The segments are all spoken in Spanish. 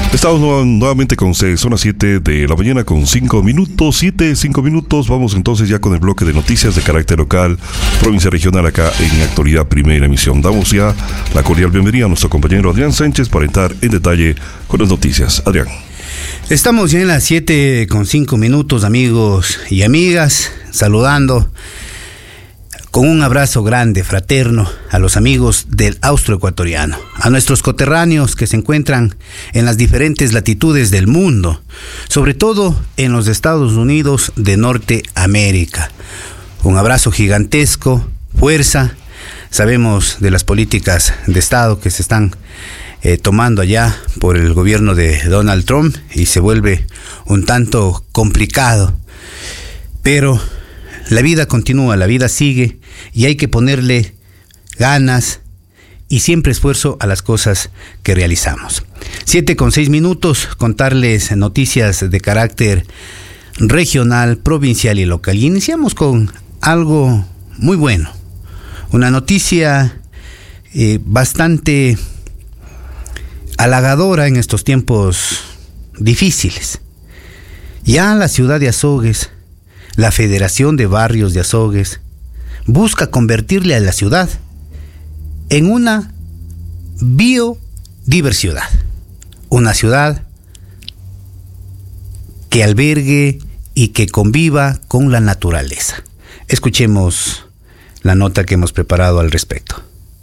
Estamos nuevamente con ustedes, son las 7 de la mañana con 5 minutos, 5 minutos. Vamos entonces ya con el bloque de noticias de carácter local, provincia regional acá en Actualidad Primera Emisión. Damos ya la cordial bienvenida a nuestro compañero Adrián Sánchez para entrar en detalle con las noticias. Adrián. Estamos ya en las 7 con 5 minutos, amigos y amigas, saludando con un abrazo grande, fraterno, a los amigos del austroecuatoriano, a nuestros coterráneos que se encuentran en las diferentes latitudes del mundo, sobre todo en los Estados Unidos de Norteamérica. Un abrazo gigantesco, fuerza. Sabemos de las políticas de Estado que se están tomando allá por el gobierno de Donald Trump y se vuelve un tanto complicado, pero la vida continúa, la vida sigue y hay que ponerle ganas y siempre esfuerzo a las cosas que realizamos. 7 con 6 minutos, contarles noticias de carácter regional, provincial y local. Y iniciamos con algo muy bueno, una noticia bastante halagadora en estos tiempos difíciles. Ya la ciudad de Azogues, la Federación de Barrios de Azogues, busca convertirle a la ciudad en una biodiversidad, una ciudad que albergue y que conviva con la naturaleza. Escuchemos la nota que hemos preparado al respecto.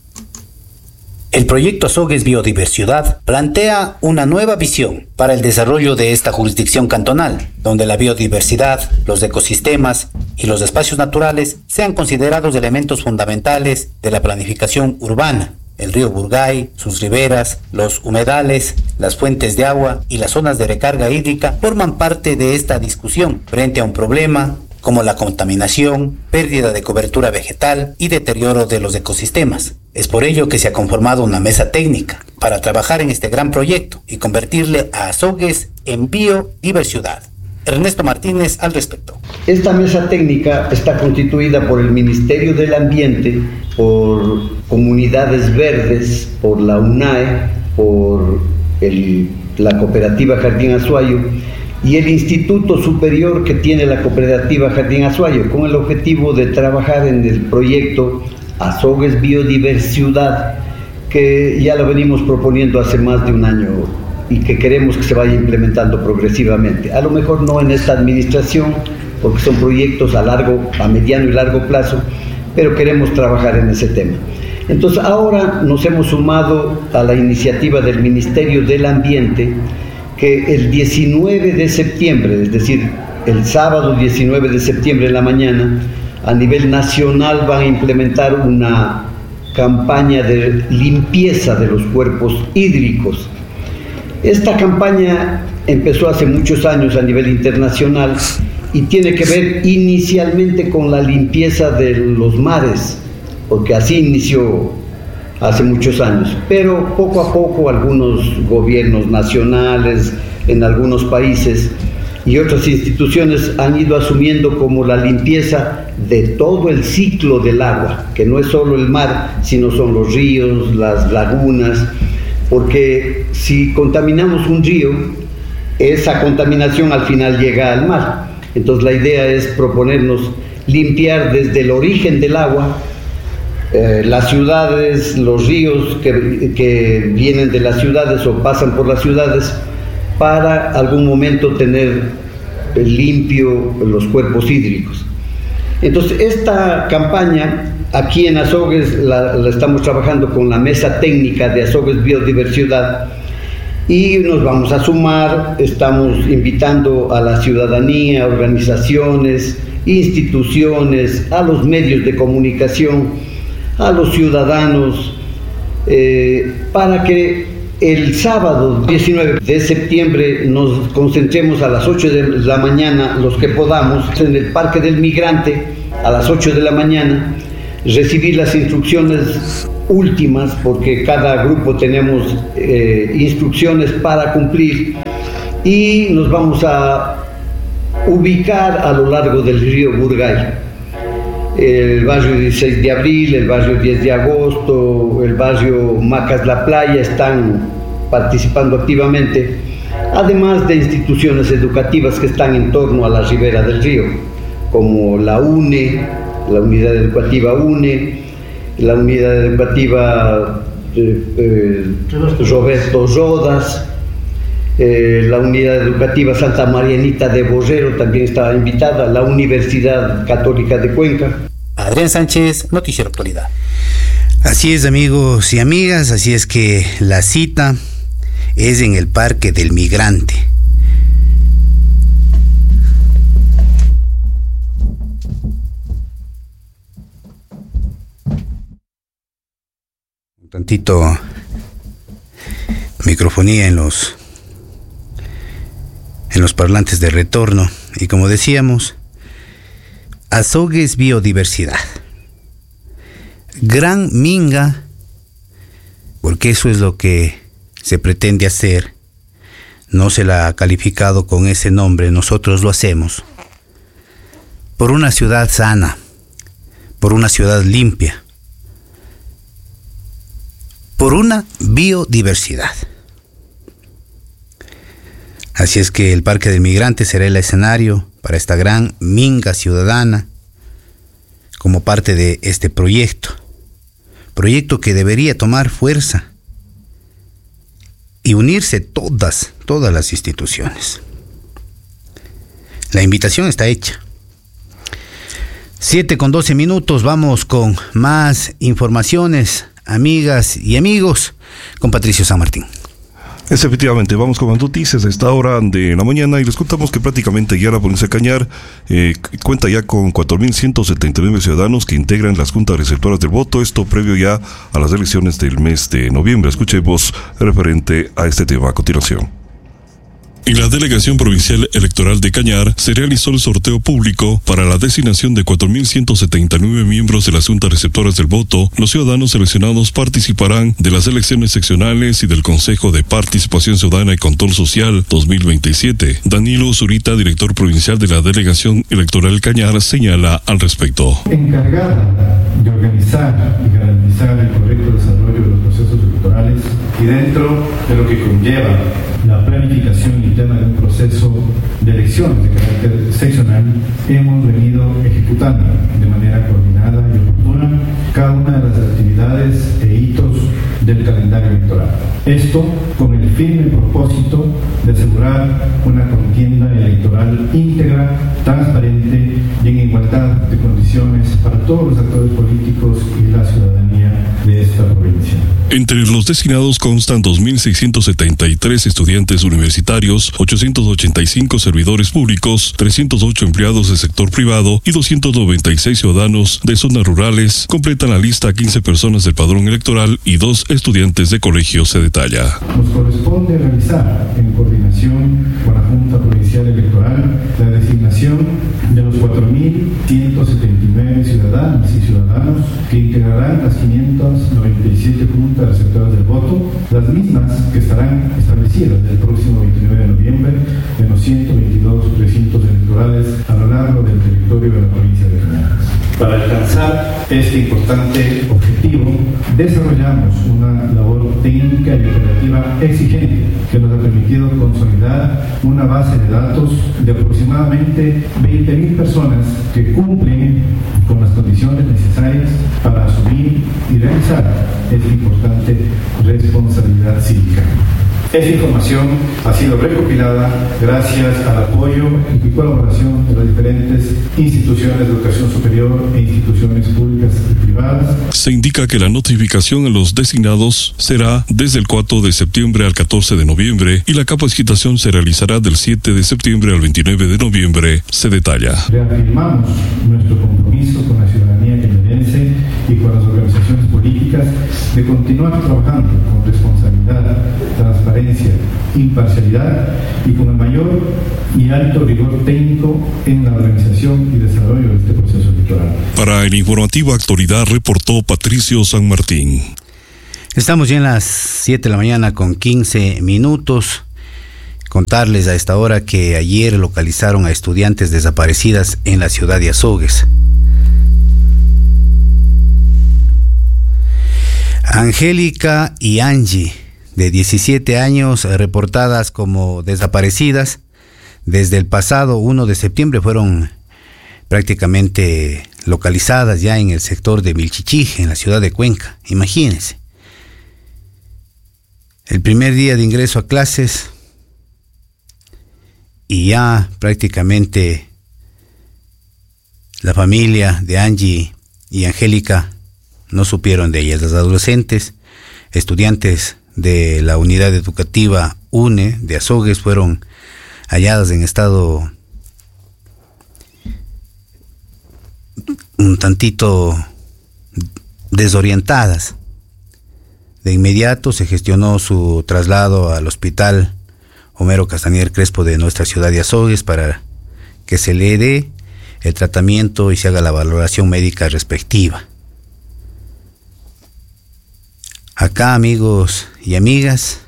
El proyecto Azogues Biodiversidad plantea una nueva visión para el desarrollo de esta jurisdicción cantonal, donde la biodiversidad, los ecosistemas y los espacios naturales sean considerados elementos fundamentales de la planificación urbana. El río Burgay, sus riberas, los humedales, las fuentes de agua y las zonas de recarga hídrica forman parte de esta discusión frente a un problema como la contaminación, pérdida de cobertura vegetal y deterioro de los ecosistemas. Es por ello que se ha conformado una mesa técnica para trabajar en este gran proyecto y convertirle a Azogues en biodiversidad. Ernesto Martínez al respecto. Esta mesa técnica está constituida por el Ministerio del Ambiente, por Comunidades Verdes, por la UNAE, por la Cooperativa Jardín Azuayo y el Instituto Superior que tiene la Cooperativa Jardín Azuayo, con el objetivo de trabajar en el proyecto Azogues Biodiversidad, que ya lo venimos proponiendo hace más de un año y que queremos que se vaya implementando progresivamente. A lo mejor no en esta administración, porque son proyectos a mediano y largo plazo, pero queremos trabajar en ese tema. Entonces ahora nos hemos sumado a la iniciativa del Ministerio del Ambiente, que el 19 de septiembre, es decir, el sábado 19 de septiembre en la mañana, a nivel nacional van a implementar una campaña de limpieza de los cuerpos hídricos. Esta campaña empezó hace muchos años a nivel internacional y tiene que ver inicialmente con la limpieza de los mares, porque así inició hace muchos años, pero poco a poco algunos gobiernos nacionales en algunos países y otras instituciones han ido asumiendo como la limpieza de todo el ciclo del agua, que no es solo el mar, sino son los ríos, las lagunas, porque si contaminamos un río, esa contaminación al final llega al mar. Entonces la idea es proponernos limpiar desde el origen del agua, las ciudades, los ríos que vienen de las ciudades o pasan por las ciudades, para algún momento tener limpio los cuerpos hídricos. Entonces esta campaña aquí en Azogues la estamos trabajando con la mesa técnica de Azogues Biodiversidad y nos vamos a sumar, estamos invitando a la ciudadanía, organizaciones, instituciones, a los medios de comunicación, a los ciudadanos, para que el sábado 19 de septiembre nos concentremos a las 8 de la mañana, los que podamos, en el Parque del Migrante, a las 8 de la mañana, recibir las instrucciones últimas, porque cada grupo tenemos instrucciones para cumplir, y nos vamos a ubicar a lo largo del río Burgay. El barrio 16 de abril, el barrio 10 de agosto, el barrio Macas La Playa están participando activamente además de instituciones educativas que están en torno a la ribera del río, como la UNE, la Unidad Educativa UNE, la Unidad Educativa Roberto Rodas, la Unidad Educativa Santa Marianita de Borrero también estaba invitada, la Universidad Católica de Cuenca. Adrián Sánchez, Noticiero Actualidad. Así es, amigos y amigas, así es que la cita es en el Parque del Migrante. Un tantito microfonía en los parlantes de retorno. Y como decíamos, Azogues Biodiversidad. Gran minga, porque eso es lo que se pretende hacer. No se la ha calificado con ese nombre, nosotros lo hacemos. Por una ciudad sana, por una ciudad limpia, por una biodiversidad. Así es que el Parque del Migrante será el escenario para esta gran minga ciudadana como parte de este proyecto que debería tomar fuerza y unirse todas las instituciones. La invitación está hecha. 7:12, vamos con más informaciones, amigas y amigos, con Patricio San Martín. Efectivamente, vamos con las noticias a esta hora de la mañana y les contamos que prácticamente ya la provincia de Cañar cuenta ya con 4.179 ciudadanos que integran las juntas receptoras del voto, esto previo ya a las elecciones del mes de noviembre. Escuchemos referente a este tema a continuación. En la Delegación Provincial Electoral de Cañar se realizó el sorteo público para la designación de 4.179 miembros de las juntas receptoras del voto. Los ciudadanos seleccionados participarán de las elecciones seccionales y del Consejo de Participación Ciudadana y Control Social 2027. Danilo Zurita, director provincial de la Delegación Electoral Cañar, señala al respecto. Encargada de organizar y garantizar el correcto desarrollo de los procesos electorales y dentro de lo que conlleva la planificación interna de un proceso de elecciones de carácter seccional, hemos venido ejecutando de manera coordinada y oportuna cada una de las actividades e hitos del calendario electoral. Esto con el firme propósito de asegurar una contienda electoral íntegra, transparente y en igualdad de condiciones para todos los actores políticos y la ciudadanía de esta provincia. Entre los designados constan 2.673 estudiantes universitarios, 885 servidores públicos, 308 empleados del sector privado y 296 ciudadanos de zonas rurales. Completan la lista 15 personas del padrón electoral y 2 estudiantes de colegio, se detalla. Nos corresponde realizar, en coordinación con la Junta Provincial Electoral, la designación de los 4.179 ciudadanas y ciudadanos que integrarán las 597 juntas receptoras del voto, las mismas que estarán establecidas el próximo 29 de noviembre en los 122 recintos electorales a lo largo del territorio de la provincia de Cañar. Para alcanzar este importante objetivo, desarrollamos una labor técnica y operativa exigente que nos ha permitido consolidar una base de datos de aproximadamente 20.000 personas que cumplen con las condiciones necesarias para asumir y realizar esta importante responsabilidad cívica. Esta información ha sido recopilada gracias al apoyo y colaboración de las diferentes instituciones de educación superior e instituciones públicas y privadas. Se indica que la notificación a los designados será desde el 4 de septiembre al 14 de noviembre y la capacitación se realizará del 7 de septiembre al 29 de noviembre, se detalla. Reafirmamos nuestro compromiso con la ciudadanía cañarense y con las organizaciones políticas de continuar trabajando con responsabilidad, transparencia, imparcialidad y con el mayor y alto rigor técnico en la organización y desarrollo de este proceso electoral. Para el informativo Actualidad reportó Patricio San Martín. Estamos ya en las 7 de la mañana con 15 minutos. Contarles a esta hora que ayer localizaron a estudiantes desaparecidas en la ciudad de Azogues. Angélica y Angie, de 17 años reportadas como desaparecidas. Desde el pasado 1 de septiembre fueron prácticamente localizadas ya en el sector de Milchichije, en la ciudad de Cuenca. Imagínense. El primer día de ingreso a clases y ya prácticamente la familia de Angie y Angélica no supieron de ellas. Las adolescentes, estudiantes de la unidad educativa UNE de Azogues, fueron halladas en estado un tantito desorientadas. De inmediato se gestionó su traslado al hospital Homero Castañer Crespo de nuestra ciudad de Azogues para que se le dé el tratamiento y se haga la valoración médica respectiva. Acá, amigos y amigas,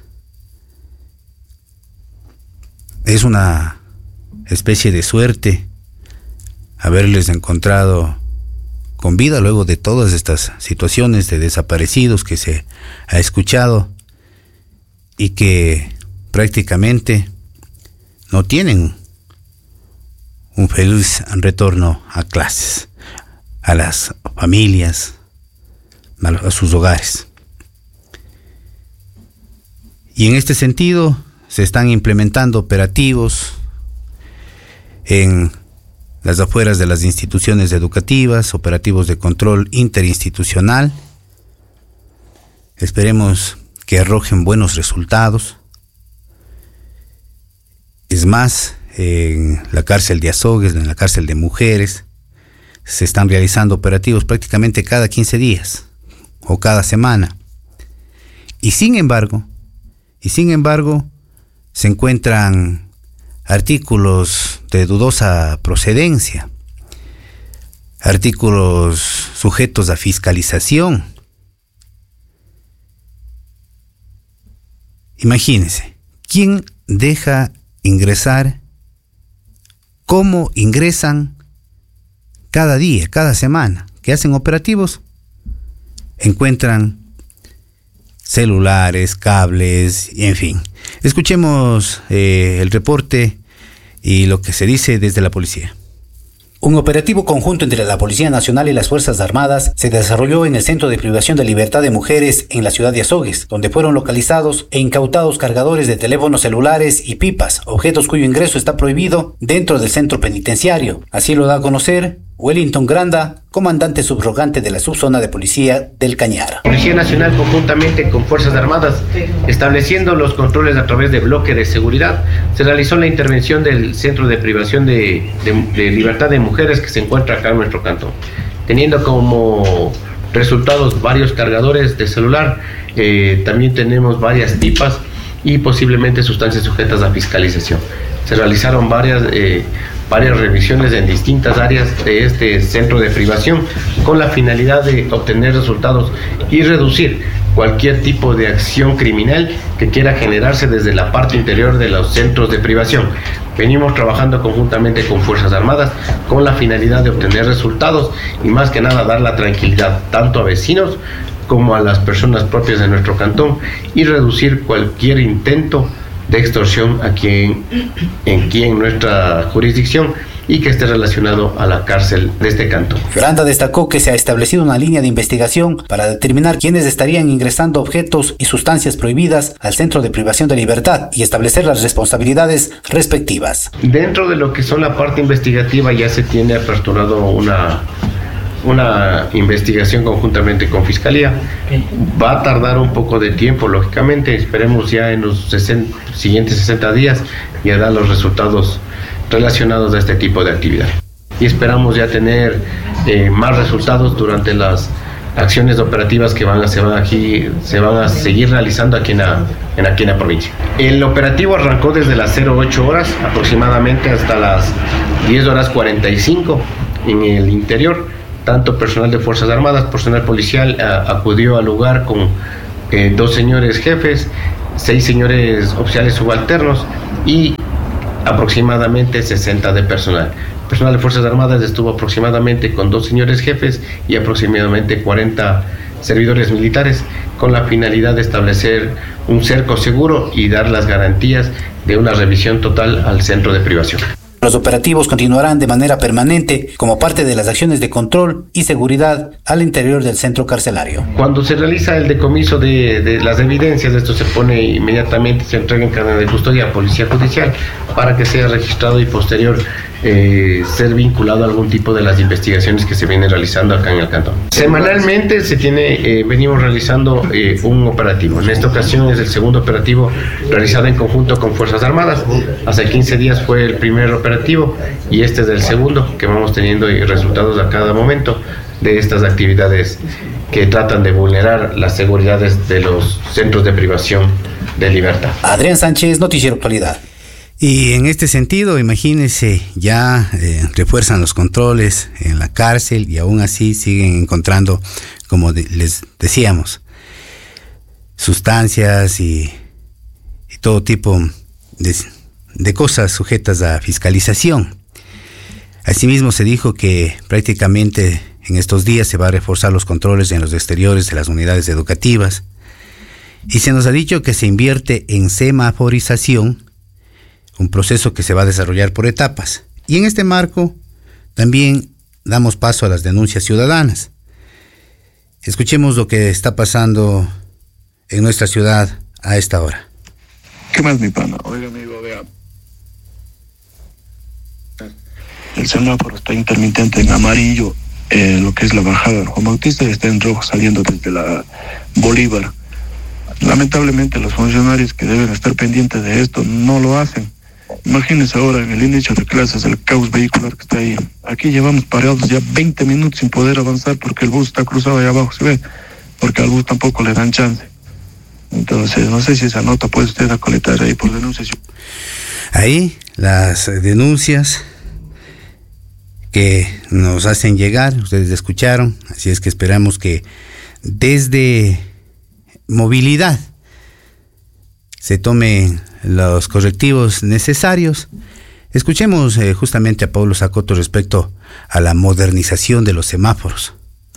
es una especie de suerte haberles encontrado con vida luego de todas estas situaciones de desaparecidos que se ha escuchado y que prácticamente no tienen un feliz retorno a clases, a las familias, a sus hogares. Y en este sentido se están implementando operativos en las afueras de las instituciones educativas, operativos de control interinstitucional. Esperemos que arrojen buenos resultados. Es más, en la cárcel de Azogues, en la cárcel de mujeres, se están realizando operativos prácticamente cada 15 días o cada semana. Y sin embargo, se encuentran artículos de dudosa procedencia, artículos sujetos a fiscalización. Imagínense, ¿quién deja ingresar? ¿Cómo ingresan cada día, cada semana que hacen operativos? Encuentran celulares, cables, y en fin. Escuchemos el reporte y lo que se dice desde la policía. Un operativo conjunto entre la Policía Nacional y las Fuerzas Armadas se desarrolló en el Centro de Privación de Libertad de Mujeres en la ciudad de Azogues, donde fueron localizados e incautados cargadores de teléfonos celulares y pipas, objetos cuyo ingreso está prohibido dentro del centro penitenciario. Así lo da a conocer Wellington Granda, comandante subrogante de la subzona de policía del Cañar. Policía Nacional, conjuntamente con Fuerzas Armadas, estableciendo los controles a través de bloque de seguridad, se realizó la intervención del Centro de Privación de Libertad de Mujeres que se encuentra acá en nuestro cantón, teniendo como resultados varios cargadores de celular, también tenemos varias pipas y posiblemente sustancias sujetas a fiscalización. Se realizaron varias revisiones en distintas áreas de este centro de privación con la finalidad de obtener resultados y reducir cualquier tipo de acción criminal que quiera generarse desde la parte interior de los centros de privación. Venimos trabajando conjuntamente con Fuerzas Armadas con la finalidad de obtener resultados y más que nada dar la tranquilidad tanto a vecinos como a las personas propias de nuestro cantón y reducir cualquier intento de extorsión aquí en nuestra jurisdicción y que esté relacionado a la cárcel de este cantón. Granda destacó que se ha establecido una línea de investigación para determinar quiénes estarían ingresando objetos y sustancias prohibidas al Centro de Privación de Libertad y establecer las responsabilidades respectivas. Dentro de lo que son la parte investigativa ya se tiene aperturado una investigación conjuntamente con Fiscalía. Va a tardar un poco de tiempo, lógicamente. Esperemos ya en los siguientes 60 días ya dar los resultados relacionados a este tipo de actividad. Y esperamos ya tener más resultados durante las acciones operativas que se van a seguir realizando aquí en la provincia. El operativo arrancó desde las 08 horas aproximadamente hasta las 10:45 en el interior. Tanto personal de Fuerzas Armadas, personal policial acudió al lugar con 2 señores jefes, 6 señores oficiales subalternos y aproximadamente 60 de personal. Personal de Fuerzas Armadas estuvo aproximadamente con 2 señores jefes y aproximadamente 40 servidores militares con la finalidad de establecer un cerco seguro y dar las garantías de una revisión total al centro de privación. Los operativos continuarán de manera permanente como parte de las acciones de control y seguridad al interior del centro carcelario. Cuando se realiza el decomiso de las evidencias, esto se pone inmediatamente, se entrega en cadena de custodia a Policía Judicial para que sea registrado y posterior ser vinculado a algún tipo de las investigaciones que se vienen realizando acá en el cantón. Semanalmente venimos realizando un operativo. En esta ocasión es el segundo operativo realizado en conjunto con Fuerzas Armadas. Hace 15 días fue el primer operativo y este es el segundo, que vamos teniendo resultados a cada momento de estas actividades que tratan de vulnerar las seguridades de los centros de privación de libertad. Adrián Sánchez, Noticiero Actualidad. Y en este sentido, imagínense, ya refuerzan los controles en la cárcel y aún así siguen encontrando, como les decíamos, sustancias y todo tipo de cosas sujetas a fiscalización. Asimismo, se dijo que prácticamente en estos días se va a reforzar los controles en los exteriores de las unidades educativas y se nos ha dicho que se invierte en semaforización, un proceso que se va a desarrollar por etapas. Y en este marco también damos paso a las denuncias ciudadanas. Escuchemos lo que está pasando en nuestra ciudad a esta hora. ¿Qué más, mi pana? Oiga, amigo, vea. El semáforo está intermitente en amarillo, lo que es la bajada Juan Bautista, y está en rojo saliendo desde la Bolívar. Lamentablemente los funcionarios que deben estar pendientes de esto no lo hacen. Imagínense ahora en el inicio de clases el caos vehicular que está ahí. Aquí llevamos parados ya 20 minutos sin poder avanzar porque el bus está cruzado allá abajo, ¿se ve? Porque al bus tampoco le dan chance. Entonces, no sé si esa nota puede usted acoletar ahí por denuncias. Ahí las denuncias que nos hacen llegar, ustedes escucharon, así es que esperamos que desde movilidad se tomen los correctivos necesarios. Escuchemos justamente a Paulo Sacoto respecto a la modernización de los semáforos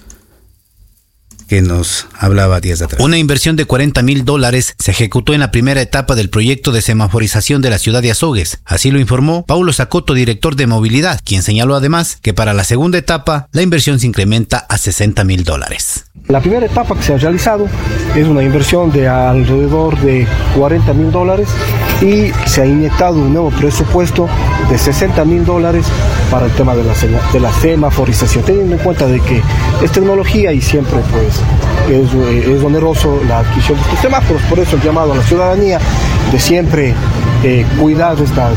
que nos hablaba días atrás. Una inversión de $40,000 se ejecutó en la primera etapa del proyecto de semaforización de la ciudad de Azogues. Así lo informó Paulo Sacoto, director de movilidad, quien señaló además que para la segunda etapa la inversión se incrementa a $60,000. La primera etapa que se ha realizado es una inversión de alrededor de $40,000 y se ha inyectado un nuevo presupuesto de $60,000 para el tema de la semaforización, teniendo en cuenta de que es tecnología y siempre pues es oneroso la adquisición de estos semáforos. Por eso el llamado a la ciudadanía de siempre cuidar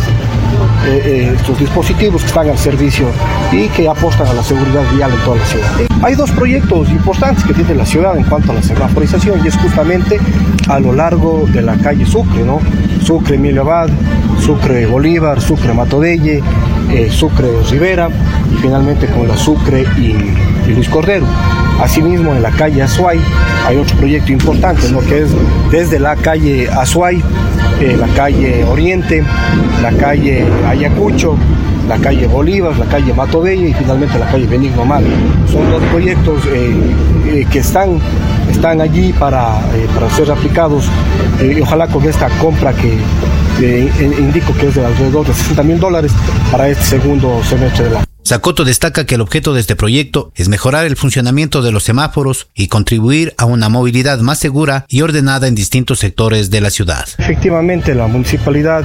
estos dispositivos que están al servicio y que apostan a la seguridad vial en toda la ciudad. Hay dos proyectos importantes que tiene la ciudad en cuanto a la semaforización y es justamente a lo largo de la calle Sucre, ¿no? Sucre Emilio Abad, Sucre Bolívar, Sucre Matodelle, Sucre Rivera y finalmente con la Sucre y Luis Cordero. Asimismo, en la calle Azuay hay otro proyecto importante, ¿no? Que es desde la calle Azuay, la calle Oriente, la calle Ayacucho, la calle Bolívar, la calle Matodelle y finalmente la calle Benigno Mal. Son dos proyectos que están allí para ser aplicados y ojalá con esta compra que indico que es de alrededor de $60,000 para este segundo semestre del año. Sacoto destaca que el objeto de este proyecto es mejorar el funcionamiento de los semáforos y contribuir a una movilidad más segura y ordenada en distintos sectores de la ciudad. Efectivamente, la municipalidad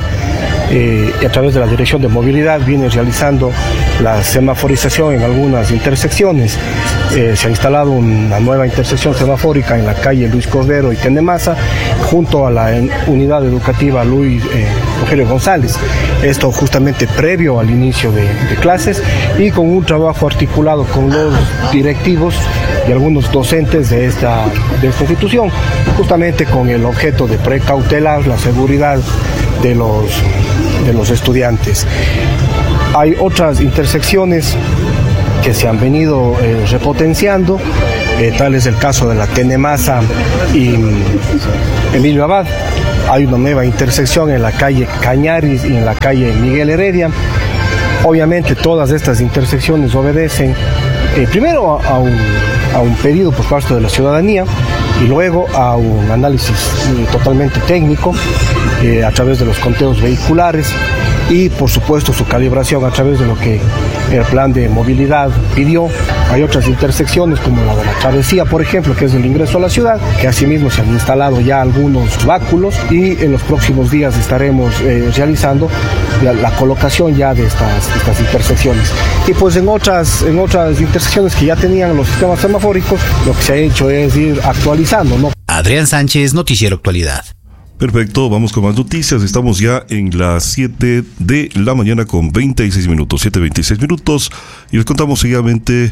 a través de la Dirección de Movilidad viene realizando la semaforización en algunas intersecciones. Se ha instalado una nueva intersección semafórica en la calle Luis Cordero y Tenemasa junto a la unidad educativa Luis Rogelio González. Esto justamente previo al inicio de clases y con un trabajo articulado con los directivos y algunos docentes de esta institución, justamente con el objeto de precautelar la seguridad de los estudiantes. Hay otras intersecciones que se han venido repotenciando, tal es el caso de la Tenemasa y Emilio Abad. Hay una nueva intersección en la calle Cañaris y en la calle Miguel Heredia. Obviamente todas estas intersecciones obedecen primero a un pedido por parte de la ciudadanía y luego a un análisis totalmente técnico a través de los conteos vehiculares y por supuesto su calibración a través de lo que el plan de movilidad pidió. Hay otras intersecciones como la de la travesía, por ejemplo, que es el ingreso a la ciudad, que asimismo se han instalado ya algunos báculos y en los próximos días estaremos realizando la colocación ya de estas intersecciones. Y pues en otras intersecciones que ya tenían los sistemas semafóricos, lo que se ha hecho es ir actualizando, ¿no? Adrián Sánchez, Noticiero Actualidad. Perfecto, vamos con más noticias. Estamos ya en las 7 de la mañana con 26 minutos, 7:26 minutos, y les contamos seguidamente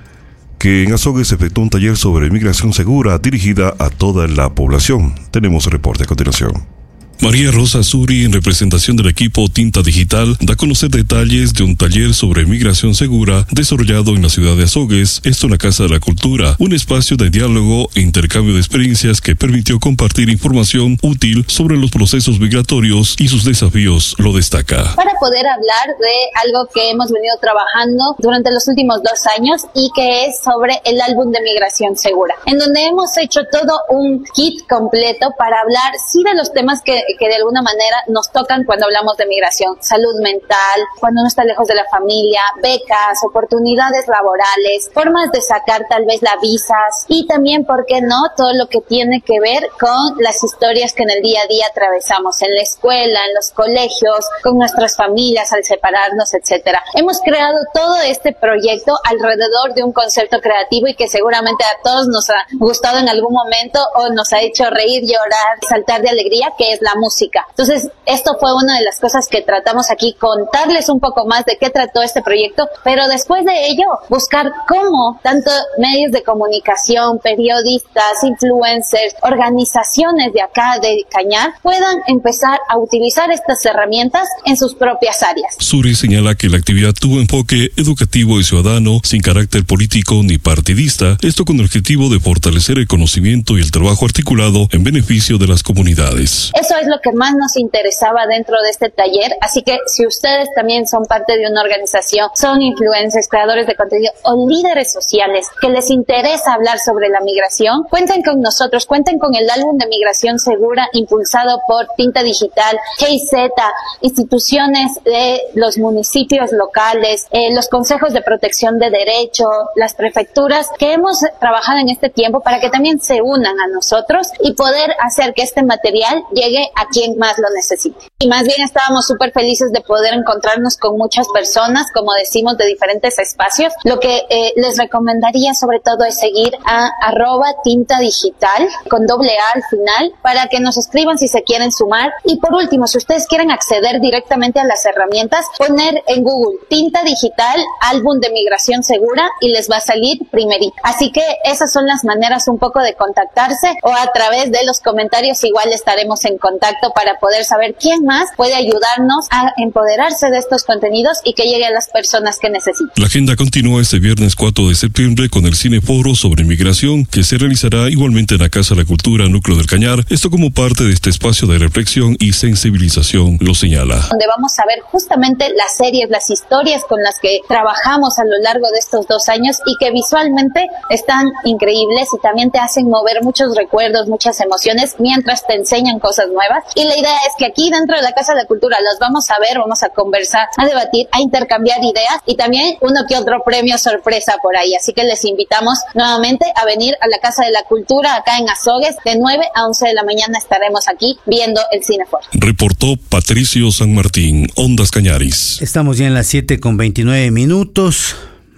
que en Azogues se efectuó un taller sobre migración segura dirigida a toda la población. Tenemos el reporte a continuación. María Rosa Suri, en representación del equipo Tinta Digital, da a conocer detalles de un taller sobre migración segura desarrollado en la ciudad de Azogues, esto en la Casa de la Cultura, un espacio de diálogo e intercambio de experiencias que permitió compartir información útil sobre los procesos migratorios y sus desafíos, lo destaca. Para poder hablar de algo que hemos venido trabajando durante los últimos 2 años y que es sobre el álbum de migración segura, en donde hemos hecho todo un kit completo para hablar sí de los temas que de alguna manera nos tocan cuando hablamos de migración: salud mental, cuando uno está lejos de la familia, becas, oportunidades laborales, formas de sacar tal vez las visas y también, ¿por qué no?, todo lo que tiene que ver con las historias que en el día a día atravesamos en la escuela, en los colegios, con nuestras familias al separarnos, etcétera. Hemos creado todo este proyecto alrededor de un concepto creativo y que seguramente a todos nos ha gustado en algún momento o nos ha hecho reír, llorar, saltar de alegría, que es la música. Entonces, esto fue una de las cosas que tratamos aquí, contarles un poco más de qué trató este proyecto, pero después de ello, buscar cómo tanto medios de comunicación, periodistas, influencers, organizaciones de acá, de Cañar, puedan empezar a utilizar estas herramientas en sus propias áreas. Suri señala que la actividad tuvo enfoque educativo y ciudadano, sin carácter político ni partidista, esto con el objetivo de fortalecer el conocimiento y el trabajo articulado en beneficio de las comunidades. Eso es lo que más nos interesaba dentro de este taller, así que si ustedes también son parte de una organización, son influencers, creadores de contenido o líderes sociales que les interesa hablar sobre la migración, cuenten con nosotros, cuenten con el álbum de migración segura impulsado por Tinta Digital, GIZ, instituciones de los municipios locales, los consejos de protección de derecho, las prefecturas, que hemos trabajado en este tiempo para que también se unan a nosotros y poder hacer que este material llegue a quien más lo necesite. Y más bien estábamos súper felices de poder encontrarnos con muchas personas, como decimos, de diferentes espacios. Lo que les recomendaría sobre todo es seguir a @tintadigital con doble A al final, para que nos escriban si se quieren sumar. Y por último, si ustedes quieren acceder directamente a las herramientas, poner en Google Tinta Digital, álbum de migración segura, y les va a salir primerito. Así que esas son las maneras un poco de contactarse, o a través de los comentarios igual estaremos en contacto para poder saber quién más puede ayudarnos a empoderarse de estos contenidos y que llegue a las personas que necesitan. La agenda continúa este viernes 4 de septiembre con el Cineforo sobre migración, que se realizará igualmente en la Casa de la Cultura Núcleo del Cañar, esto como parte de este espacio de reflexión y sensibilización, lo señala. Donde vamos a ver justamente las series, las historias con las que trabajamos a lo largo de estos 2 años y que visualmente están increíbles y también te hacen mover muchos recuerdos, muchas emociones mientras te enseñan cosas nuevas. Y la idea es que aquí dentro de la Casa de la Cultura las vamos a ver, vamos a conversar, a debatir, a intercambiar ideas y también uno que otro premio sorpresa por ahí. Así que les invitamos nuevamente a venir a la Casa de la Cultura acá en Azogues. De 9 a 11 de la mañana estaremos aquí viendo el Cineforo. Reportó Patricio San Martín, Ondas Cañaris. Estamos ya en las 7:29 minutos.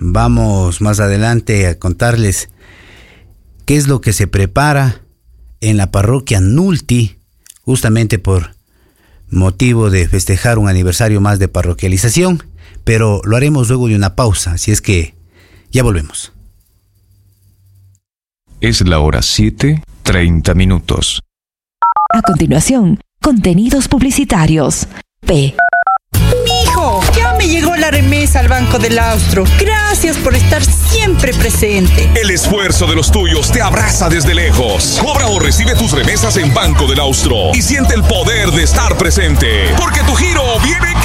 Vamos más adelante a contarles qué es lo que se prepara en la parroquia Nulti, justamente por motivo de festejar un aniversario más de parroquialización, pero lo haremos luego de una pausa, así es que ya volvemos. Es la hora 7:30 minutos. A continuación, contenidos publicitarios. Mijo, ya me llegó la remesa al Banco del Austro. Gracias por estar siempre presente. El esfuerzo de los tuyos te abraza desde lejos. Cobra o recibe tus remesas en Banco del Austro y siente el poder de estar presente, porque tu giro viene